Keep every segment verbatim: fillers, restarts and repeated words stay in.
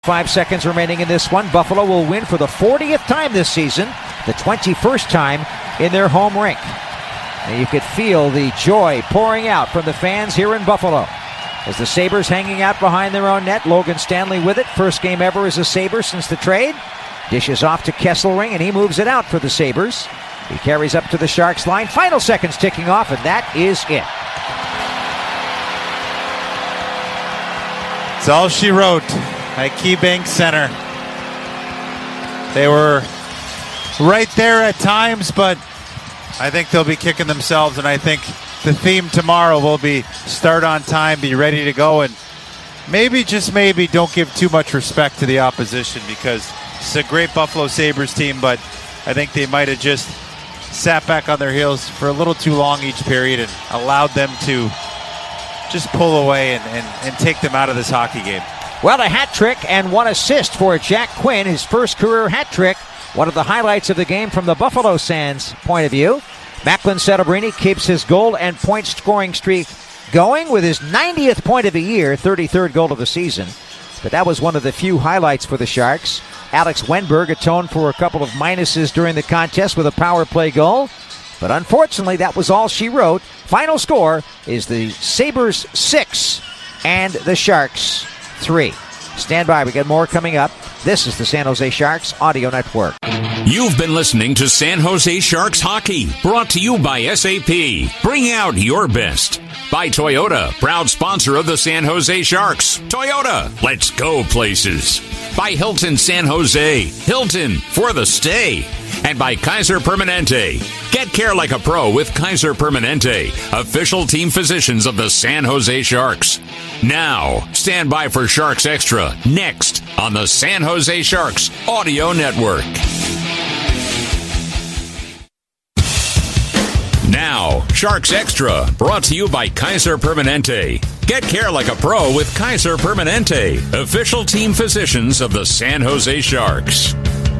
Five seconds remaining in this one. Buffalo will win for the fortieth time this season, the twenty-first time in their home rink. And you could feel the joy pouring out from the fans here in Buffalo. As the Sabres hanging out behind their own net, Logan Stanley with it. First game ever as a Sabre since the trade. Dishes off to Kesselring, and he moves it out for the Sabres. He carries up to the Sharks line. Final seconds ticking off, and that is it. It's all she wrote at KeyBank Center. They were right there at times, but I think they'll be kicking themselves, and I think the theme tomorrow will be start on time, be ready to go, and maybe, just maybe, don't give too much respect to the opposition, because it's a great Buffalo Sabres team, but I think they might have just sat back on their heels for a little too long each period and allowed them to just pull away and, and, and take them out of this hockey game. Well, a hat trick and one assist for Jack Quinn, his first career hat trick. One of the highlights of the game from the Buffalo Sands point of view. Macklin Celebrini keeps his goal and point scoring streak going with his ninetieth point of the year, thirty-third goal of the season. But that was one of the few highlights for the Sharks. Alex Wenberg atoned for a couple of minuses during the contest with a power play goal. But unfortunately, that was all she wrote. Final score is the Sabres six and the Sharks three. Stand by, we got more coming up. This is the San Jose Sharks Audio Network. You've been listening to San Jose Sharks Hockey, brought to you by S A P. Bring out your best. By Toyota, proud sponsor of the San Jose Sharks. Toyota, let's go places. By Hilton San Jose, Hilton for the stay. And by Kaiser Permanente. Get care like a pro with Kaiser Permanente, official team physicians of the San Jose Sharks. Now, stand by for Sharks Extra, next on the San Jose Sharks Audio Network. Now, Sharks Extra, brought to you by Kaiser Permanente. Get care like a pro with Kaiser Permanente, official team physicians of the San Jose Sharks.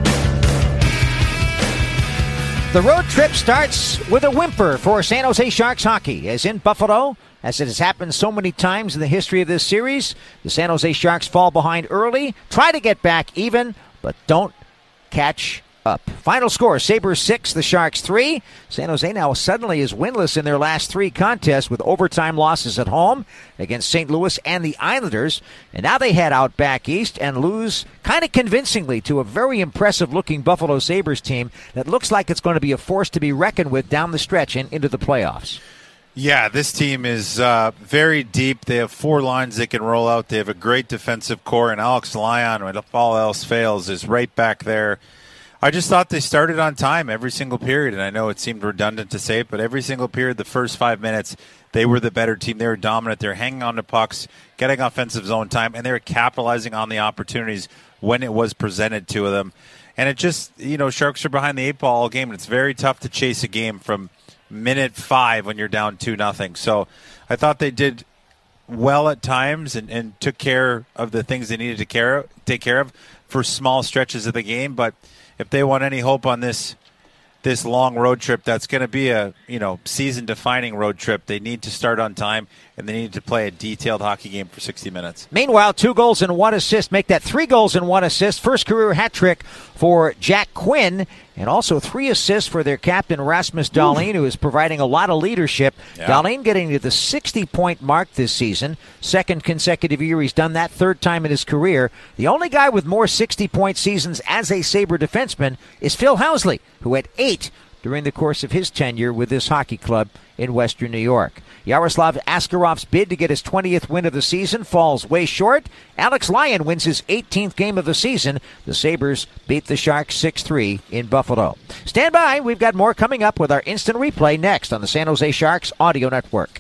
The road trip starts with a whimper for San Jose Sharks hockey, as in Buffalo, as it has happened so many times in the history of this series. The San Jose Sharks fall behind early, try to get back even, but don't catch up. Final score, Sabres six, the Sharks three. San Jose now suddenly is winless in their last three contests with overtime losses at home against Saint Louis and the Islanders. And now they head out back east and lose kind of convincingly to a very impressive-looking Buffalo Sabres team that looks like it's going to be a force to be reckoned with down the stretch and into the playoffs. Yeah, this team is uh, very deep. They have four lines they can roll out. They have a great defensive core, and Alex Lyon, when all else fails, is right back there. I just thought they started on time every single period, and I know it seemed redundant to say it, but every single period, the first five minutes, they were the better team. They were dominant. They were hanging on to pucks, getting offensive zone time, and they were capitalizing on the opportunities when it was presented to them. And it just, you know, Sharks are behind the eight ball all game, and it's very tough to chase a game from minute five when you're down two nothing. So I thought they did well at times and, and took care of the things they needed to care, take care of for small stretches of the game, but if they want any hope on this this long road trip, that's going to be a you know season-defining road trip. They need to start on time, and they need to play a detailed hockey game for sixty minutes. Meanwhile, two goals and one assist make that three goals and one assist. First career hat trick for Jack Quinn, and also three assists for their captain, Rasmus Dahlin, who is providing a lot of leadership. Yeah. Dahlin getting to the sixty-point mark this season. Second consecutive year he's done that, third time in his career. The only guy with more sixty-point seasons as a Sabre defenseman is Phil Housley, who had eight during the course of his tenure with this hockey club in Western New York. Yaroslav Askarov's bid to get his twentieth win of the season falls way short. Alex Lyon wins his eighteenth game of the season. The Sabres beat the Sharks six three in Buffalo. Stand by. We've got more coming up with our instant replay next on the San Jose Sharks Audio Network.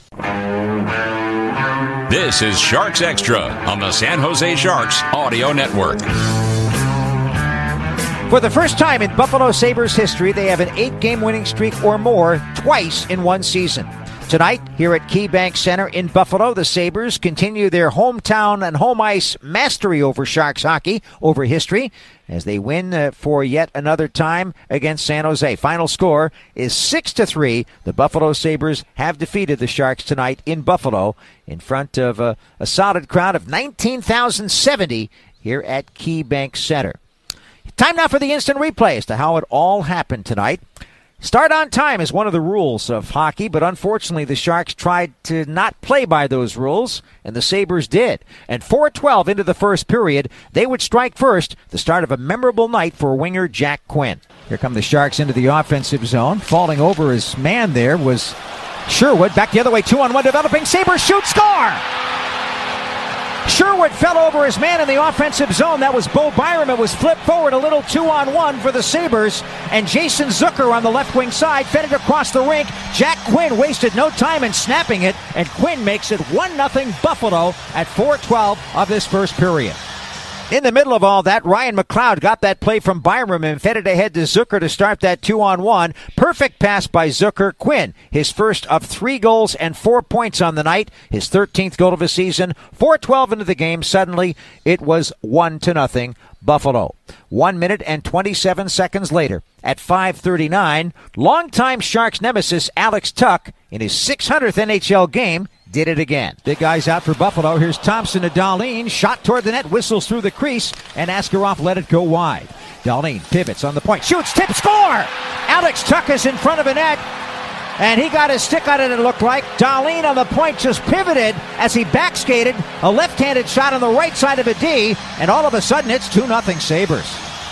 This is Sharks Extra on the San Jose Sharks Audio Network. For the first time in Buffalo Sabres history, they have an eight-game winning streak or more twice in one season. Tonight, here at KeyBank Center in Buffalo, the Sabres continue their hometown and home ice mastery over Sharks hockey, over history, as they win uh, for yet another time against San Jose. Final score is six to three. The Buffalo Sabres have defeated the Sharks tonight in Buffalo in front of uh, a solid crowd of nineteen thousand seventy here at KeyBank Center. Time now for the instant replay as to how it all happened tonight. Start on time is one of the rules of hockey, but unfortunately the Sharks tried to not play by those rules, and the Sabres did. And four twelve into the first period, they would strike first, the start of a memorable night for winger Jack Quinn. Here come the Sharks into the offensive zone. Falling over his man there was Sherwood. Back the other way, two on one developing. Sabres shoot, score! Sherwood fell over his man in the offensive zone. That was Bo Byram. It was flipped forward, a little two-on-one for the Sabres. And Jason Zucker on the left wing side fed it across the rink. Jack Quinn wasted no time in snapping it, and Quinn makes it one nothing Buffalo at four twelve of this first period. In the middle of all that, Ryan McLeod got that play from Byram and fed it ahead to Zucker to start that two-on-one. Perfect pass by Zucker. Quinn, his first of three goals and four points on the night, his thirteenth goal of the season. four twelve into the game. Suddenly, it was one to nothing Buffalo. One minute and twenty-seven seconds later, at five thirty-nine, longtime Sharks nemesis Alex Tuch, in his six hundredth N H L game, did it again. Big guys out for Buffalo. Here's Thompson to Dahlin. Shot toward the net, whistles through the crease, and Askarov let it go wide. Dahlin pivots on the point. Shoots, tip, score! Alex Tuch is in front of the net, and he got his stick on it, it looked like. Dahlin on the point just pivoted as he backskated. A left-handed shot on the right side of a D, and all of a sudden it's two nothing Sabres.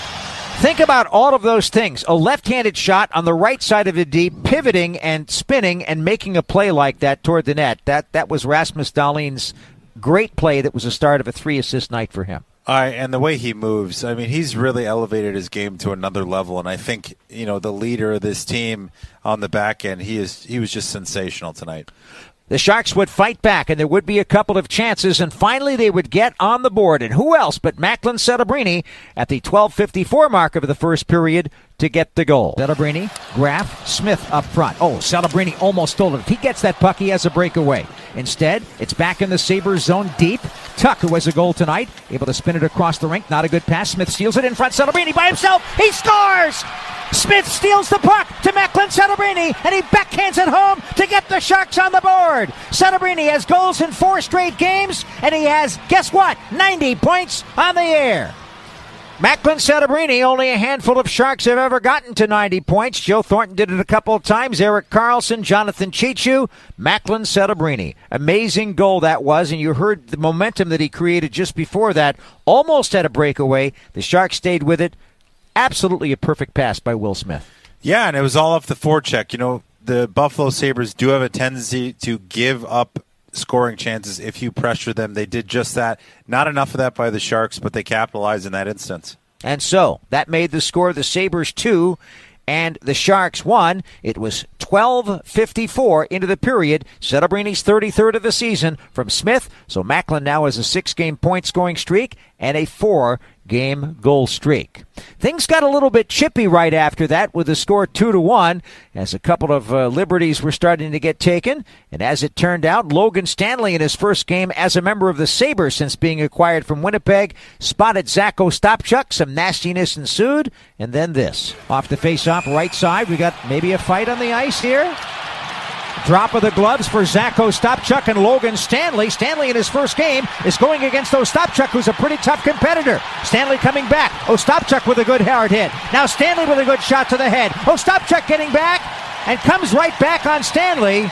Think about all of those things. A left-handed shot on the right side of the D, pivoting and spinning and making a play like that toward the net. That that was Rasmus Dahlin's great play that was the start of a three-assist night for him. All right, and the way he moves, I mean, he's really elevated his game to another level, and I think, you know, the leader of this team on the back end, he is he was just sensational tonight. The Sharks would fight back, and there would be a couple of chances, and finally they would get on the board. And who else but Macklin Celebrini at the twelve fifty-four mark of the first period to get the goal. Celebrini, Graf, Smith up front. Oh, Celebrini almost stole it. If he gets that puck, he has a breakaway. Instead, it's back in the Sabres zone deep. Tuch, who has a goal tonight, able to spin it across the rink. Not a good pass. Smith steals it in front. Celebrini by himself. He scores! Smith steals the puck to Macklin Celebrini, and he backhands it home to get the Sharks on the board. Celebrini has goals in four straight games, and he has, guess what, ninety points on the air. Macklin Celebrini, only a handful of Sharks have ever gotten to ninety points. Joe Thornton did it a couple of times. Erik Karlsson, Jonathan Cheechoo, Macklin Celebrini. Amazing goal that was, and you heard the momentum that he created just before that. Almost had a breakaway. The Sharks stayed with it. Absolutely a perfect pass by Will Smith. Yeah, and it was all off the forecheck. You know, the Buffalo Sabres do have a tendency to give up scoring chances if you pressure them. They did just that. Not enough of that by the Sharks, but they capitalized in that instance. And so that made the score the Sabres two and the Sharks one. It was twelve fifty-four into the period. Celebrini's thirty-third of the season from Smith. So Macklin now has a six-game point-scoring streak and a four-game goal streak. Things got a little bit chippy right after that with the score two to one as a couple of uh, liberties were starting to get taken. And as it turned out, Logan Stanley in his first game as a member of the Sabres since being acquired from Winnipeg spotted Zach Ostapchuk. Some nastiness ensued. And then this. Off the face-off right side, we got maybe a fight on the ice here. Drop of the gloves for Zach Ostapchuk and Logan Stanley. Stanley in his first game is going against Ostapchuk, who's a pretty tough competitor. Stanley coming back. Ostapchuk with a good hard hit. Now Stanley with a good shot to the head. Ostapchuk getting back and comes right back on Stanley.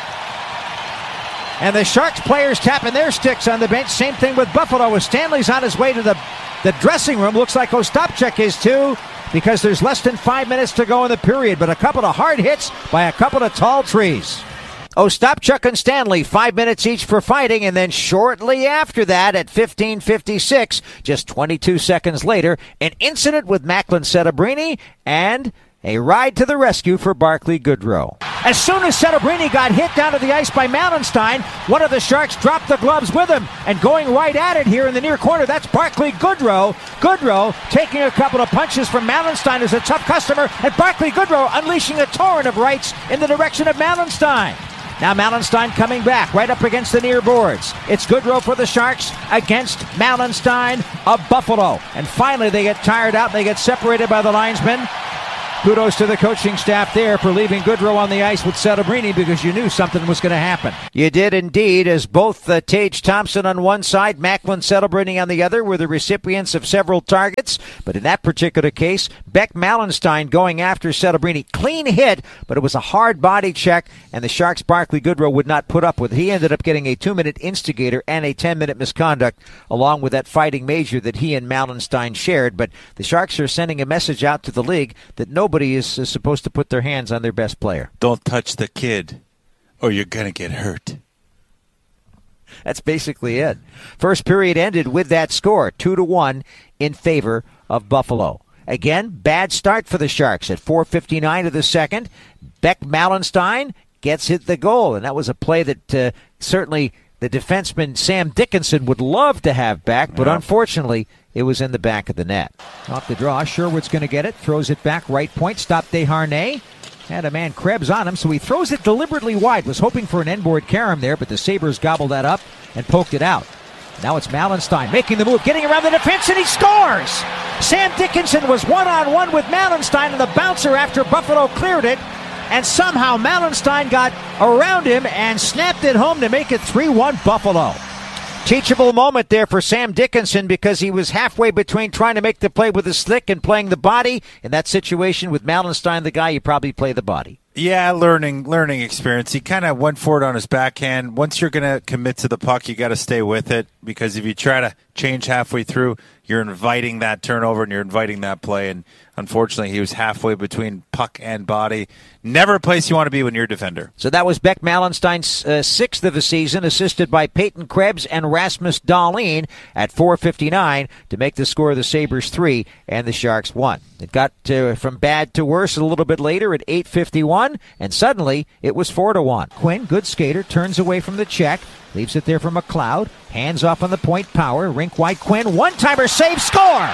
And the Sharks players tapping their sticks on the bench. Same thing with Buffalo as Stanley's on his way to the, the dressing room. Looks like Ostapchuk is too, because there's less than five minutes to go in the period. But a couple of hard hits by a couple of tall trees. Ostapchuk and Stanley, five minutes each for fighting, and then shortly after that, at fifteen fifty-six, just twenty-two seconds later, an incident with Macklin Celebrini and a ride to the rescue for Barclay Goodrow. As soon as Celebrini got hit down to the ice by Mallenstein, one of the Sharks dropped the gloves with him, and going right at it here in the near corner, that's Barclay Goodrow. Goodrow taking a couple of punches from Mallenstein, who's a tough customer, and Barclay Goodrow unleashing a torrent of rights in the direction of Mallenstein. Now Mallenstein coming back right up against the near boards. It's Goodrow for the Sharks against Mallenstein of Buffalo. And finally they get tired out. They get separated by the linesman. Kudos to the coaching staff there for leaving Goodrow on the ice with Celebrini because you knew something was going to happen. You did indeed, as both uh, Tage Thompson on one side, Macklin Celebrini on the other were the recipients of several targets. But in that particular case, Beck Malenstein going after Celebrini. Clean hit, but it was a hard body check, and the Sharks' Barclay Goodrow would not put up with it. He ended up getting a two-minute instigator and a ten-minute misconduct, along with that fighting major that he and Malenstein shared. But the Sharks are sending a message out to the league that no Nobody is, is supposed to put their hands on their best player. Don't touch the kid, or you're going to get hurt. That's basically it. First period ended with that score, two to one in favor of Buffalo. Again, bad start for the Sharks at four fifty-nine of the second. Beck Malenstein gets hit the goal, and that was a play that uh, certainly the defenseman Sam Dickinson would love to have back, but yeah. Unfortunately, it was in the back of the net. Off the draw, Sherwood's going to get it. Throws it back, right point. Stop Desharnais. Had a man Krebs on him, so he throws it deliberately wide. Was hoping for an inboard carom there, but the Sabres gobbled that up and poked it out. Now it's Malenstein making the move, getting around the defense, and he scores! Sam Dickinson was one-on-one with Malenstein on the bouncer after Buffalo cleared it, and somehow Malenstein got around him and snapped it home to make it three one Buffalo. Teachable moment there for Sam Dickinson because he was halfway between trying to make the play with the stick and playing the body. In that situation with Malenstein, the guy, you probably play the body. Yeah, learning learning experience. He kind of went for it on his backhand. Once you're going to commit to the puck, you got to stay with it because if you try to change halfway through, you're inviting that turnover and you're inviting that play. And unfortunately, he was halfway between puck and body. Never a place you want to be when you're a defender. So that was Beck Malenstein's uh, sixth of the season, assisted by Peyton Krebs and Rasmus Dahlin at four fifty-nine to make the score of the Sabres three and the Sharks one. It got uh, from bad to worse a little bit later at eight fifty-one, and suddenly it was four to one. Quinn, good skater, turns away from the check, leaves it there for McLeod, hands off on the point, Power, rink wide Quinn, one-timer save, score!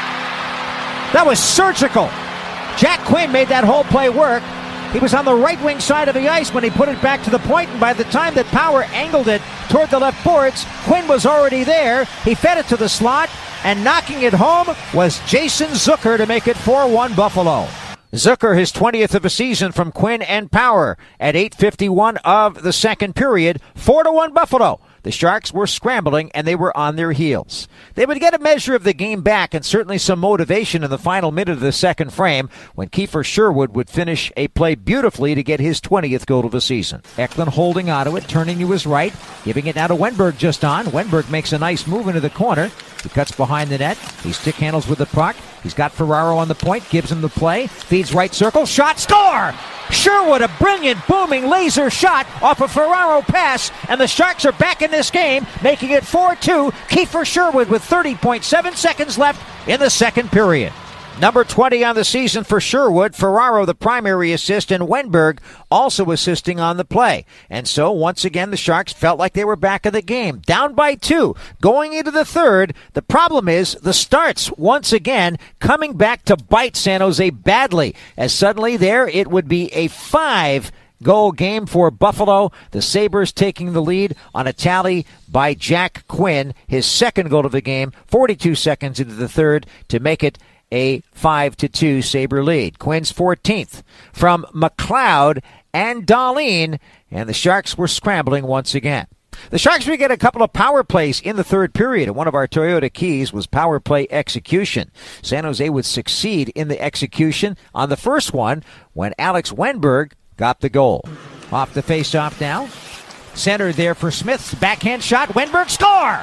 That was surgical. Jack Quinn made that whole play work. He was on the right wing side of the ice when he put it back to the point, and by the time that Power angled it toward the left boards, Quinn was already there. He fed it to the slot, and knocking it home was Jason Zucker to make it four one Buffalo. Zucker, his twentieth of the season from Quinn and Power at eight fifty-one of the second period, four to one Buffalo. The Sharks were scrambling, and they were on their heels. They would get a measure of the game back and certainly some motivation in the final minute of the second frame when Kiefer Sherwood would finish a play beautifully to get his twentieth goal of the season. Eklund holding onto it, turning to his right, giving it now to Wenberg just on. Wenberg makes a nice move into the corner. He cuts behind the net. He stick handles with the puck. He's got Ferraro on the point, gives him the play, feeds right circle, shot, score! Sherwood, a brilliant, booming laser shot off a Ferraro pass, and the Sharks are back in this game, making it four two. Kiefer Sherwood with thirty point seven seconds left in the second period. Number twenty on the season for Sherwood, Ferraro the primary assist, and Wenberg also assisting on the play. And so, once again, the Sharks felt like they were back in the game. Down by two, going into the third. The problem is the starts, once again, coming back to bite San Jose badly, as suddenly there it would be a five goal game for Buffalo. The Sabres taking the lead on a tally by Jack Quinn, his second goal of the game, forty-two seconds into the third to make it a five to two Sabre lead. Quinn's fourteenth from McLeod and Dahlin, and the Sharks were scrambling once again. The Sharks would get a couple of power plays in the third period, and one of our Toyota keys was power play execution. San Jose would succeed in the execution on the first one when Alex Wenberg got the goal. Off the face-off now. Center there for Smith's backhand shot. Wenberg score!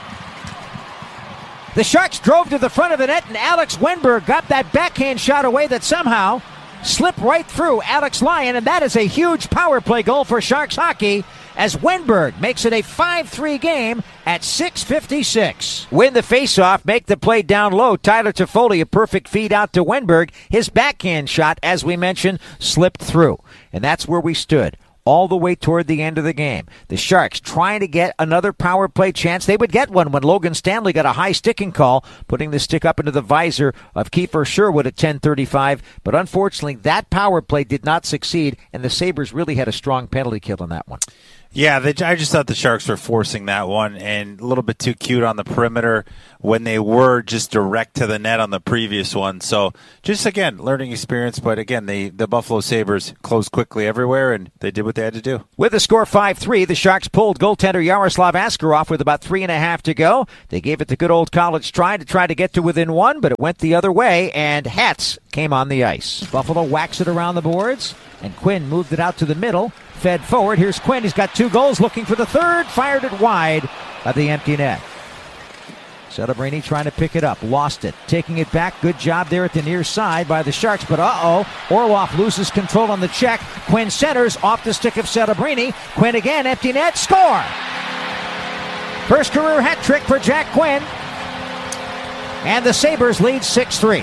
The Sharks drove to the front of the net, and Alex Wenberg got that backhand shot away that somehow slipped right through Alex Lyon, and that is a huge power play goal for Sharks hockey as Wenberg makes it a five three game at six fifty-six. Win the faceoff, make the play down low. Tyler Toffoli, a perfect feed out to Wenberg. His backhand shot, as we mentioned, slipped through, and that's where we stood all the way toward the end of the game. The Sharks trying to get another power play chance. They would get one when Logan Stanley got a high sticking call, putting the stick up into the visor of Kiefer Sherwood at ten thirty-five. But unfortunately, that power play did not succeed, and the Sabres really had a strong penalty kill on that one. Yeah, they, I just thought the Sharks were forcing that one and a little bit too cute on the perimeter when they were just direct to the net on the previous one. So just, again, learning experience. But, again, the, the Buffalo Sabres closed quickly everywhere, and they did what they had to do. With the score five three, the Sharks pulled goaltender Yaroslav Askarov with about three and a half to go. They gave it the good old college try to try to get to within one, but it went the other way, and Hatz came on the ice. Buffalo whacks it around the boards, and Quinn moved it out to the middle. Fed forward. Here's Quinn. He's got two goals, looking for the third. Fired it wide of the empty net. Celebrini trying to pick it up. Lost it. Taking it back. Good job there at the near side by the Sharks. But uh-oh. Orlov loses control on the check. Quinn centers off the stick of Celebrini. Quinn again. Empty net. Score! First career hat trick for Jack Quinn. And the Sabres lead six three.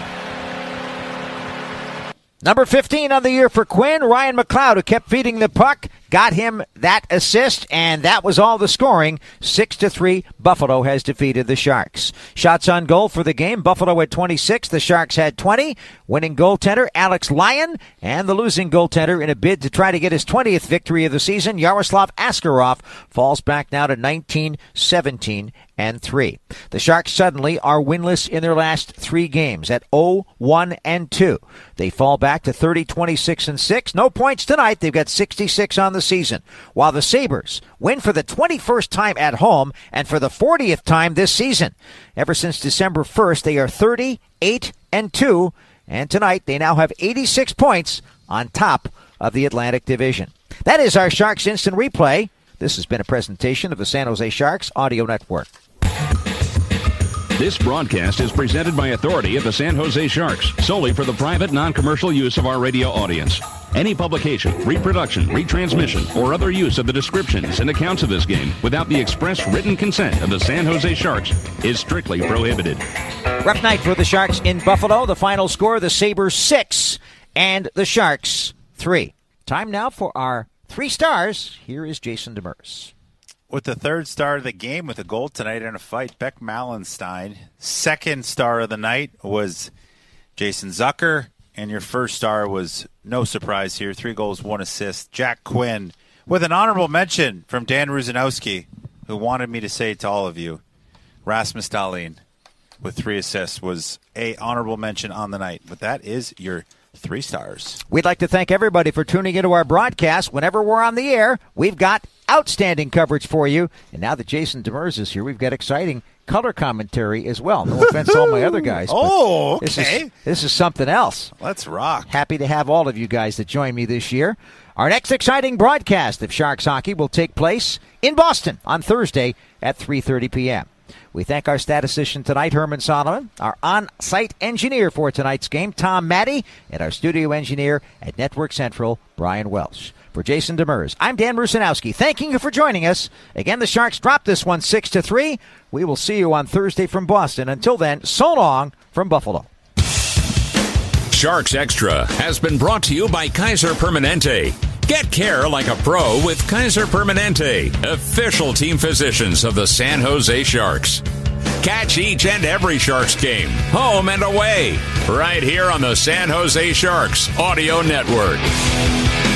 Number fifteen on the year for Quinn, Ryan McLeod, who kept feeding the puck, got him that assist, and that was all the scoring. Six to three, Buffalo has defeated the Sharks. Shots on goal for the game, Buffalo had twenty-six, the Sharks had twenty. Winning goaltender, Alex Lyon, and the losing goaltender in a bid to try to get his twentieth victory of the season, Yaroslav Askarov, falls back now to nineteen, seventeen, and three. The Sharks suddenly are winless in their last three games at oh, one, and two. They fall back to thirty, twenty-six, and six. No points tonight. They've got sixty-six on the season. While the Sabres win for the twenty-first time at home and for the fortieth time this season. Ever since December first, they are thirty-eight and two. And tonight, they now have eighty-six points on top of the Atlantic Division. That is our Sharks Instant Replay. This has been a presentation of the San Jose Sharks Audio Network. This broadcast is presented by authority of the San Jose Sharks, solely for the private, non-commercial use of our radio audience. Any publication, reproduction, retransmission, or other use of the descriptions and accounts of this game without the express written consent of the San Jose Sharks is strictly prohibited. Rough night for the Sharks in Buffalo. The final score, the Sabres six and the Sharks three. Time now for our three stars. Here is Jason Demers. With the third star of the game with a goal tonight in a fight, Beck Malenstein. Second star of the night was Jason Zucker. And your first star was, no surprise here, three goals, one assist, Jack Quinn. With an honorable mention from Dan Ruzanowski, who wanted me to say to all of you, Rasmus Dahlin with three assists was a honorable mention on the night. But that is your three stars. We'd like to thank everybody for tuning into our broadcast. Whenever we're on the air, we've got outstanding coverage for you. And now that Jason Demers is here, we've got exciting color commentary as well. No offense to all my other guys. Oh, okay. This is, this is something else. Let's rock. Happy to have all of you guys that join me this year. Our next exciting broadcast of Sharks Hockey will take place in Boston on Thursday at three thirty p.m. We thank our statistician tonight, Herman Solomon, our on-site engineer for tonight's game, Tom Maddie, and our studio engineer at Network Central, Brian Welsh. For Jason Demers, I'm Dan Rusanowski. Thanking you for joining us. Again, the Sharks dropped this one six to three. We will see you on Thursday from Boston. Until then, so long from Buffalo. Sharks Extra has been brought to you by Kaiser Permanente. Get care like a pro with Kaiser Permanente, official team physicians of the San Jose Sharks. Catch each and every Sharks game, home and away, right here on the San Jose Sharks Audio Network.